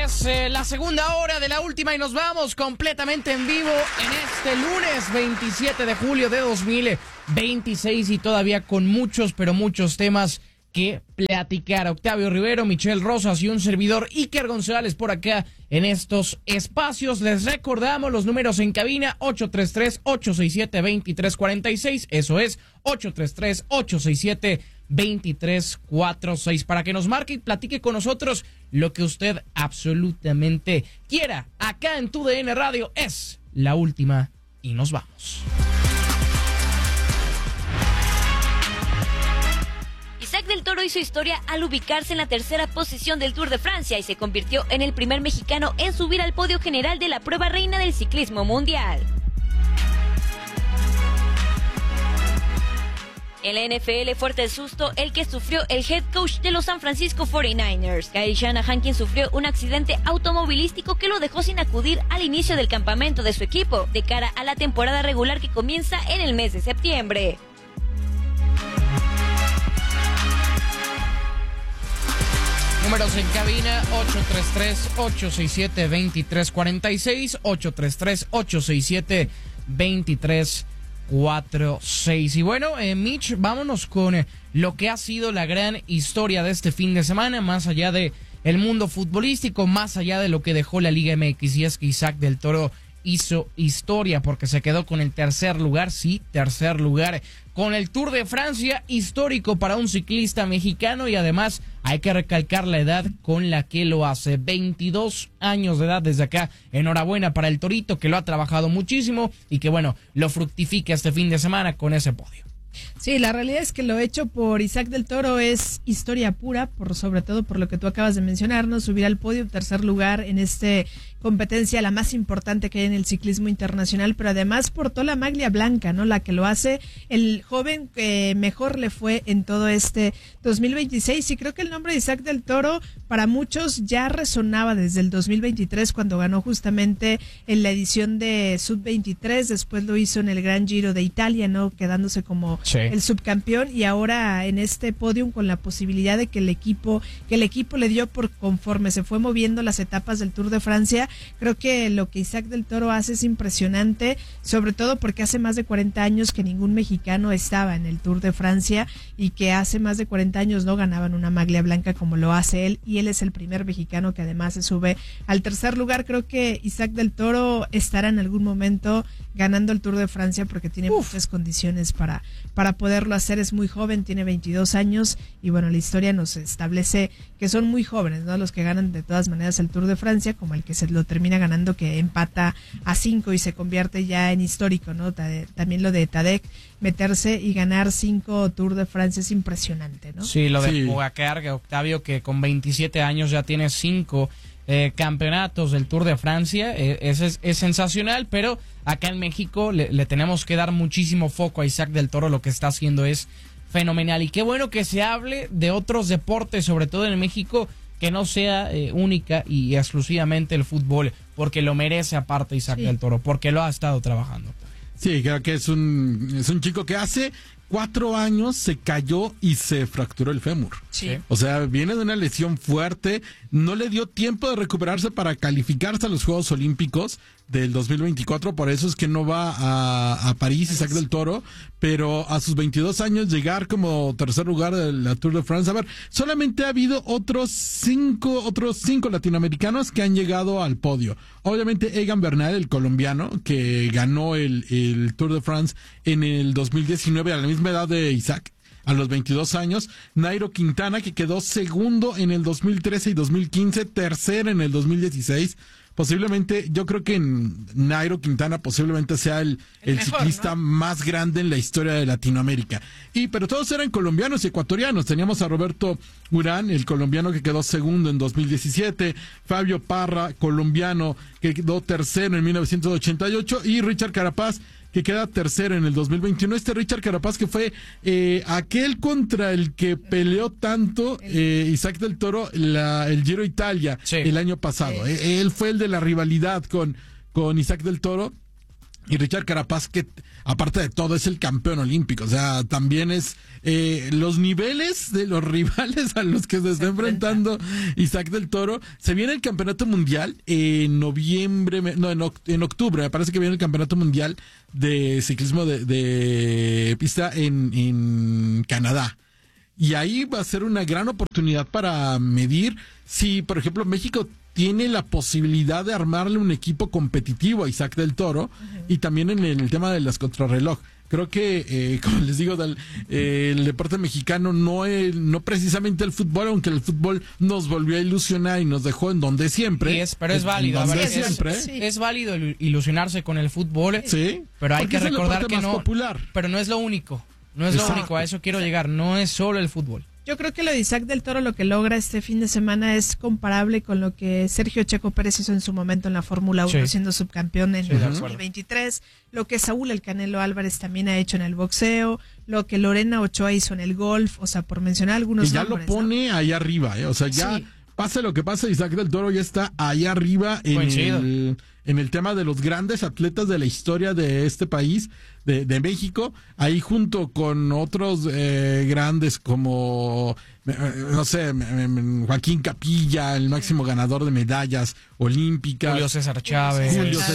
Es la segunda hora de la última y nos vamos completamente en vivo en este lunes 27 de julio de 2026 y todavía con muchos, pero muchos temas que platicar. Octavio Rivero, Michelle Rosas y un servidor Iker González por acá en estos espacios. Les recordamos los números en cabina: 833-867-2346, eso es 833-867-2346, para que nos marque y platique con nosotros lo que usted absolutamente quiera. Acá en TUDN Radio es la última y nos vamos. Isaac del Toro hizo historia al ubicarse en la tercera posición del Tour de Francia y se convirtió en el primer mexicano en subir al podio general de la prueba reina del ciclismo mundial. En la NFL, fuerte el susto el que sufrió el head coach de los San Francisco 49ers, Kyle Shanahan, quien sufrió un accidente automovilístico que lo dejó sin acudir al inicio del campamento de su equipo, de cara a la temporada regular que comienza en el mes de septiembre. Números en cabina: 833-867-2346, 833-867-2346. Y bueno, Mitch, vámonos con lo que ha sido la gran historia de este fin de semana, más allá de el mundo futbolístico, más allá de lo que dejó la Liga MX, y es que Isaac del Toro hizo historia porque se quedó con el tercer lugar con el Tour de Francia, histórico para un ciclista mexicano, y además hay que recalcar la edad con la que lo hace, 22 años de edad. Desde acá, enhorabuena para el Torito, que lo ha trabajado muchísimo y que bueno, lo fructifica este fin de semana con ese podio. Sí, la realidad es que lo hecho por Isaac del Toro es historia pura, sobre todo por lo que tú acabas de mencionar, ¿no? Subir al podio, tercer lugar en esta competencia, la más importante que hay en el ciclismo internacional, pero además portó la maglia blanca, ¿no? La que lo hace el joven que mejor le fue en todo este 2026, y creo que el nombre de Isaac del Toro para muchos ya resonaba desde el 2023, cuando ganó justamente en la edición de Sub-23, después lo hizo en el Gran Giro de Italia, ¿no? Quedándose como el subcampeón, y ahora en este podium con la posibilidad de que el equipo le dio por conforme se fue moviendo las etapas del Tour de Francia. Creo que lo que Isaac del Toro hace es impresionante, sobre todo porque hace más de 40 años que ningún mexicano estaba en el Tour de Francia, y que hace más de 40 años no ganaban una maglia blanca como lo hace él, y él es el primer mexicano que además se sube al tercer lugar. Creo que Isaac del Toro estará en algún momento ganando el Tour de Francia porque tiene muchas condiciones para poderlo hacer. Es muy joven, tiene 22 años, y bueno, la historia nos establece que son muy jóvenes, ¿no? Los que ganan de todas maneras el Tour de Francia, como el que se lo termina ganando, que empata a 5 y se convierte ya en histórico, ¿no? También lo de Tadej, meterse y ganar 5 Tour de Francia es impresionante, ¿no? Sí, lo de Pogacar, Octavio, que con 27 años ya tiene 5 campeonatos del Tour de Francia, es sensacional, pero acá en México le tenemos que dar muchísimo foco a Isaac del Toro. Lo que está haciendo es fenomenal, y qué bueno que se hable de otros deportes, sobre todo en México, que no sea única y exclusivamente el fútbol, porque lo merece aparte Isaac del Toro, porque lo ha estado trabajando. Sí, creo que es un chico que hace 4 años se cayó y se fracturó el fémur. Sí. O sea, viene de una lesión fuerte, no le dio tiempo de recuperarse para calificarse a los Juegos Olímpicos del 2024, por eso es que no va a París Isaac del Toro, pero a sus 22 años llegar como tercer lugar de la Tour de France. A ver, solamente ha habido otros cinco latinoamericanos que han llegado al podio. Obviamente Egan Bernal, el colombiano, que ganó el Tour de France en el 2019 a la misma edad de Isaac, a los 22 años. Nairo Quintana, que quedó segundo en el 2013 y 2015, tercero en el 2016. Posiblemente, yo creo que Nairo Quintana posiblemente sea el mejor, ciclista, ¿no?, más grande en la historia de Latinoamérica. Pero todos eran colombianos y ecuatorianos. Teníamos a Roberto Urán, el colombiano que quedó segundo en 2017, Fabio Parra, colombiano, que quedó tercero en 1988, y Richard Carapaz, que queda tercero en el 2021. Richard Carapaz, que fue aquel contra el que peleó tanto Isaac del Toro el Giro Italia el año pasado. Él fue el de la rivalidad con Isaac del Toro. Y Richard Carapaz, que aparte de todo es el campeón olímpico, o sea, también es los niveles de los rivales a los que se está enfrentando Isaac del Toro. Se viene el campeonato mundial en noviembre, en octubre, me parece que viene el campeonato mundial de ciclismo de pista en Canadá. Y ahí va a ser una gran oportunidad para medir si, por ejemplo, México tiene la posibilidad de armarle un equipo competitivo a Isaac del Toro, y también en el tema de las contrarreloj. Creo que, como les digo, el deporte mexicano no precisamente el fútbol, aunque el fútbol nos volvió a ilusionar y nos dejó en donde siempre. Pero es válido. Es válido ilusionarse con el fútbol, sí, pero hay que recordar que no. Popular. Pero no es lo único. No es lo único, a eso quiero llegar. No es solo el fútbol. Yo creo que lo de Isaac del Toro, lo que logra este fin de semana es comparable con lo que Sergio Checo Pérez hizo en su momento en la Fórmula 1, siendo subcampeón en 2023, lo que Saúl El Canelo Álvarez también ha hecho en el boxeo, lo que Lorena Ochoa hizo en el golf, o sea, por mencionar algunos y ya nombres, lo pone ahí arriba, o sea, ya pase lo que pase, Isaac del Toro ya está ahí arriba en el tema de los grandes atletas de la historia de este país, de México, ahí junto con otros grandes como, no sé, Joaquín Capilla, el máximo ganador de medallas olímpicas. Julio César Chávez.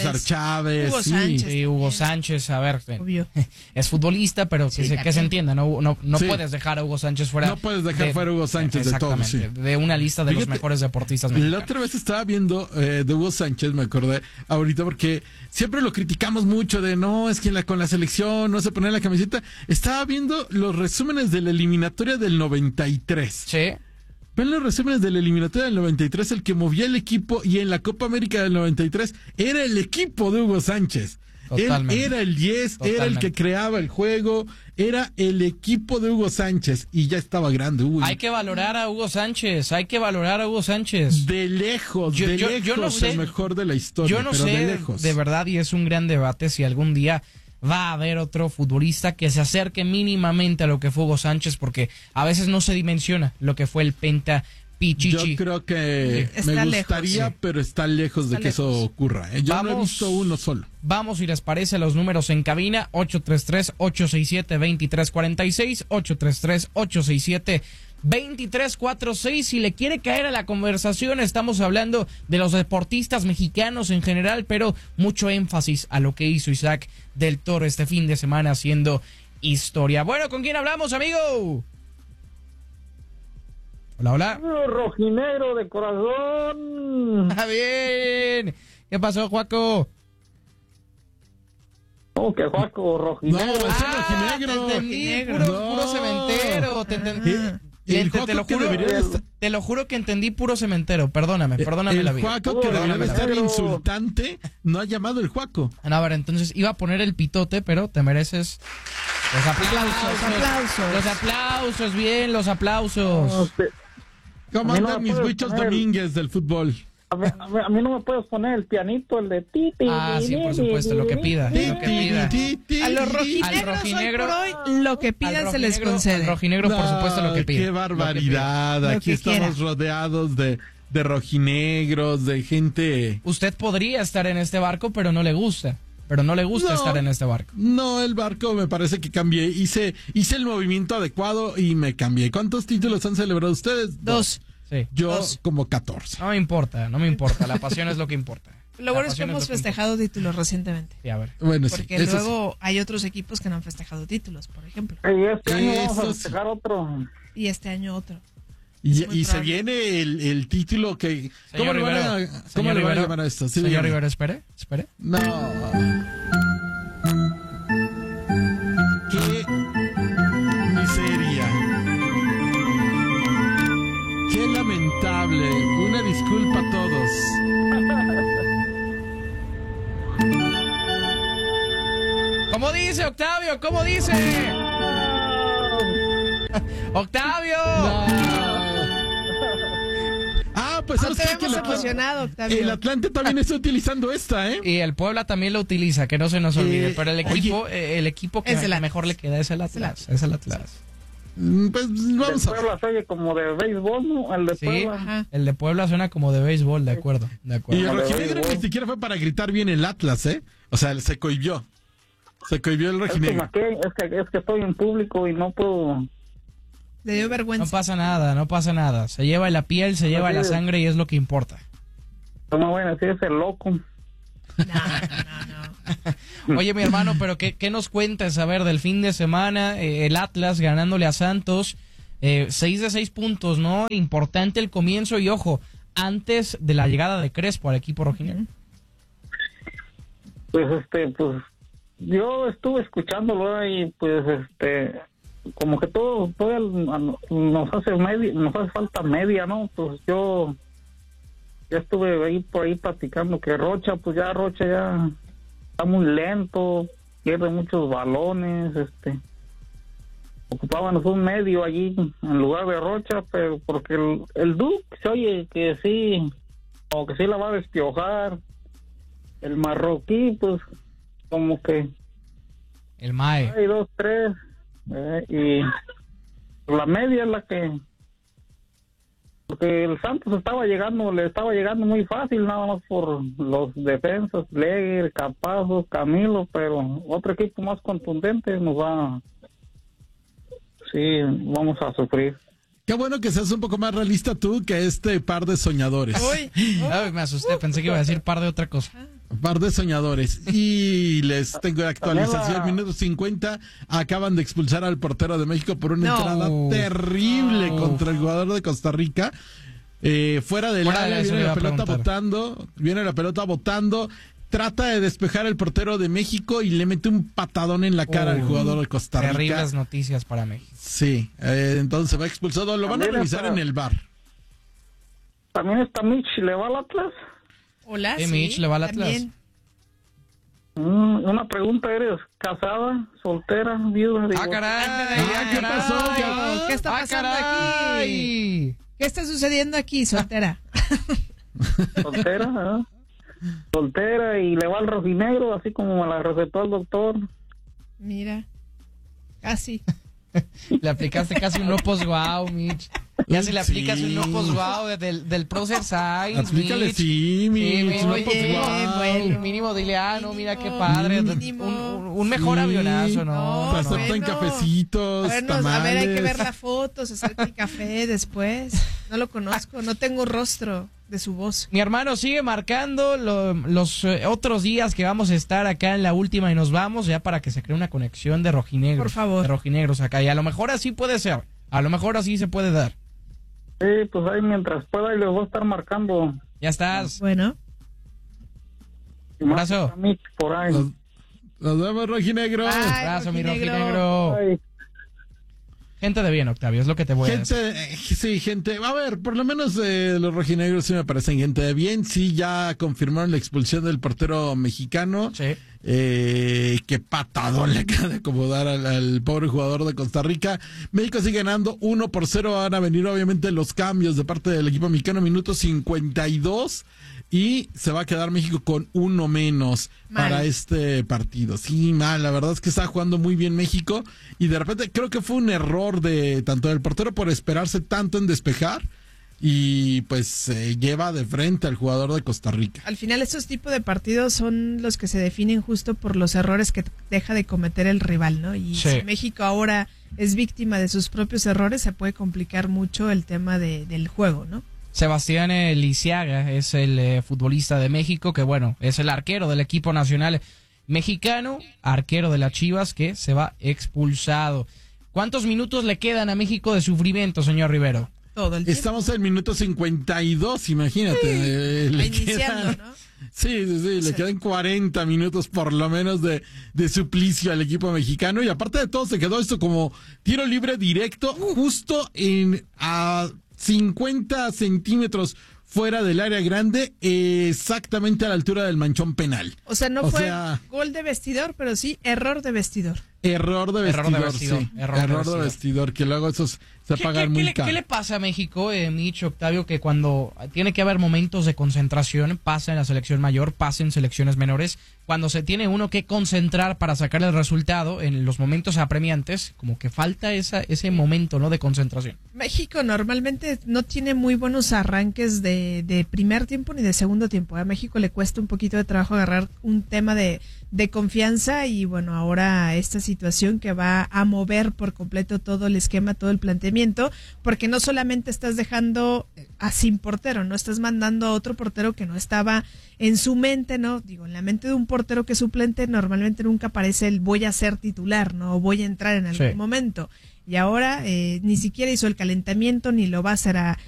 Hugo Sánchez. Sí, Hugo Sánchez, a ver, obvio. Es futbolista, pero que se entienda, no puedes dejar a Hugo Sánchez fuera. No puedes dejar fuera a Hugo Sánchez de todo. Sí. De una lista de los mejores deportistas mexicanos. La otra vez estaba viendo de Hugo Sánchez, me acordé ahorita, porque siempre lo criticamos mucho de no, es que con la selección no se pone la camiseta. Estaba viendo los resúmenes de la eliminatoria del 93. Sí. Ven los resúmenes de la eliminatoria del 93, el que movía el equipo, y en la Copa América del 93 era el equipo de Hugo Sánchez. Totalmente. Él era el 10, era el que creaba el juego, era el equipo de Hugo Sánchez, y ya estaba grande. Hay que valorar a Hugo Sánchez, De lejos, yo no sé, el mejor de la historia. Yo no sé, de verdad, y es un gran debate, si algún día va a haber otro futbolista que se acerque mínimamente a lo que fue Hugo Sánchez, porque a veces no se dimensiona lo que fue el Penta Pichichi. Yo creo que me gustaría, lejos, pero está lejos de que eso ocurra. Yo no he visto uno solo. Vamos, si les parece, a los números en cabina: 833-867-2346, 833-867-2346. Si le quiere caer a la conversación, estamos hablando de los deportistas mexicanos en general, pero mucho énfasis a lo que hizo Isaac del Toro este fin de semana haciendo historia. Bueno, ¿con quién hablamos, amigo? Hola. Rojinegro de corazón. Bien. ¿Qué pasó, Juaco? ¿Cómo que Juaco? Rojinegro. No, es rojinegro. Te entendí, puro cementero. Te entendí. Te lo juro que entendí puro cementero. Perdóname la vida. El Juaco, que debería estar insultante, no ha llamado el Juaco. A ver, entonces iba a poner el pitote, pero te mereces los aplausos. Bien, los aplausos. ¿Cómo andan mis bichos Domínguez del fútbol? A mí no me puedes poner el pianito, el de titi. Sí, por supuesto, lo que pida. A los rojinegros hoy por hoy, lo que pidan se les concede. Al rojinegro, por supuesto, lo que pida. ¡Qué barbaridad! Aquí estamos rodeados de rojinegros, de gente. Usted podría estar en este barco, pero no le gusta. Estar en este barco. No, el barco me parece que cambié. Hice el movimiento adecuado y me cambié. ¿Cuántos títulos han celebrado ustedes? 2. Sí. Yo como 14. No me importa. La pasión es lo que importa. Lo bueno es que hemos festejado títulos recientemente. Sí, a ver. Bueno, porque luego hay otros equipos que no han festejado títulos, por ejemplo. Y este año vamos a festejar otro. Y este año otro. Y se viene el título que... ¿Cómo le van a llamar a esto? ¿Sí, señor Rivera, espere. No. ¡Qué miseria! ¡Qué lamentable! Una disculpa a todos. ¿Cómo dice, Octavio? ¿Cómo dice? ¡Octavio! No. Pues ¿sabes qué? Que emocionado, Octavio. El Atlante también está utilizando esta, ¿eh? Y el Puebla también lo utiliza, que no se nos olvide. Pero el equipo que mejor le queda es el Atlas. Pues vamos a ver. Puebla se oye como de béisbol, ¿no? El de Sí, Puebla. Ajá. el de Puebla suena como de béisbol, de acuerdo, de Y acuerdo. el rojinegro ni siquiera fue para gritar bien el Atlas, ¿eh? O sea, se cohibió. Se cohibió el Es rojinegro. que estoy en público y no puedo... Le dio No vergüenza. pasa nada, no pasa nada. Se lleva la piel, se lleva la sangre y es lo que importa. No me voy a decir, es el loco. No. Oye, mi hermano, pero ¿qué nos cuentas, a ver, del fin de semana? El Atlas ganándole a Santos, 6 de 6 puntos, ¿no? Importante el comienzo y, ojo, antes de la llegada de Crespo al equipo rojinegro. Pues pues yo estuve escuchándolo y pues como que todo nos hace falta media, ¿no? Pues yo ya estuve ahí por ahí platicando que Rocha ya está muy lento, pierde muchos balones, ocupábamos un medio allí en lugar de Rocha, pero porque el Duke se oye que sí, como que sí la va a despiojar. El marroquí, pues, como que El Mae. hay 2, 3, y la media es la que, porque el Santos le estaba llegando muy fácil, nada más por los defensas, Leger, Campazzo, Camilo, pero otro equipo más contundente vamos a sufrir. Qué bueno que seas un poco más realista tú que este par de soñadores. Uy, Ay, me asusté, pensé que iba a decir par de otra cosa. Par de soñadores. Y les tengo la actualización. También Minuto 50. Acaban de expulsar al portero de México por una No. entrada terrible contra el jugador de Costa Rica. Fuera del Fuera de área, eso viene le iba la a pelota preguntar. botando. Trata de despejar el portero de México y le mete un patadón en la cara al jugador de Costa Rica. Terribles noticias para México. Sí, entonces va expulsado. Lo van a También revisar está- en el VAR. También está Mitch, ¿le va al Atlas? hola. Mitch le va al Atlas. También. Una pregunta, ¿eres casada, soltera, viuda? ¡Ah, caray! Ah, ¿qué pasó? ¿Qué está pasando aquí? ¿Qué está sucediendo aquí, soltera? Soltera, ¿ah? Soltera y le va al rojinegro, así como me la recetó el doctor. Mira, casi. Le aplicaste casi un no post wow, Mitch. Ya se le aplicas Sí. un no post wow del Procer Science, Aplícale, Mitch. sí, Mitch, no, oye, pues, guau. bueno. Mínimo dile, no, mira qué Mínimo, padre. mínimo. Un mejor Sí. avionazo, No, ¿no? Te aceptan bueno. cafecitos, A ver, hay que ver tamales. la foto, se acerca el café después. No lo conozco, no tengo rostro de su voz. Mi hermano sigue marcando los otros días que vamos a estar acá en la última y nos vamos ya para que se cree una conexión de rojinegros. Por favor. De rojinegros acá. Y a lo mejor así puede ser. A lo mejor así se puede dar. Sí, pues ahí mientras pueda y les voy a estar marcando. Ya estás. Bueno, Y más Abrazo. a Mitch por ahí. Nos vemos, rojinegro. Ay, Abrazo, mi rojinegro. rojinegro. Ay. Gente de bien, Octavio, es lo que te voy a decir. Gente, a ver, por lo menos los rojinegros sí me parecen gente de bien. Sí, ya confirmaron la expulsión del portero mexicano. Sí. Qué patadón le acaba de acomodar al pobre jugador de Costa Rica. México sigue ganando 1-0. Van a venir obviamente los cambios de parte del equipo mexicano, minuto 52. Y se va a quedar México con uno menos Mal. para este partido. Sí, mal. La verdad es que está jugando muy bien México. Y de repente creo que fue un error de tanto del portero por esperarse tanto en despejar. Y pues lleva de frente al jugador de Costa Rica. al final estos tipos de partidos son los que se definen justo por los errores que deja de cometer el rival, ¿no? Y Sí. si México ahora es víctima de sus propios errores, se puede complicar mucho el tema del juego, ¿no? Sebastián Lisiaga es el futbolista de México, que bueno, es el arquero del equipo nacional mexicano, arquero de las Chivas, que se va expulsado. ¿Cuántos minutos le quedan a México de sufrimiento, señor Rivero? Todo el tiempo. Estamos en el minuto 52, imagínate. Va iniciando, ¿no? Sí, le quedan 40 minutos por lo menos de suplicio al equipo mexicano. Y aparte de todo, se quedó esto como tiro libre directo, justo a 50 centímetros fuera del área grande, exactamente a la altura del manchón penal. O sea, no O fue sea- gol de vestidor, pero sí error de vestidor. Error de vestidor, sí. Error de vestidor, que luego esos se pagan muy caro. ¿Qué le pasa a México, Mitch, Octavio, que cuando tiene que haber momentos de concentración, pasa en la selección mayor, pasa en selecciones menores, cuando se tiene uno que concentrar para sacar el resultado en los momentos apremiantes, como que falta ese momento, ¿no?, de concentración? México normalmente no tiene muy buenos arranques de primer tiempo ni de segundo tiempo. A México le cuesta un poquito de trabajo agarrar un tema de confianza, y bueno, ahora esta situación que va a mover por completo todo el esquema, todo el planteamiento, porque no solamente estás dejando sin portero, no estás mandando a otro portero que no estaba en su mente, ¿no? Digo, en la mente de un portero que es suplente normalmente nunca aparece el voy a ser titular, ¿no? O voy a entrar en algún momento. Y ahora ni siquiera hizo el calentamiento ni lo va a hacer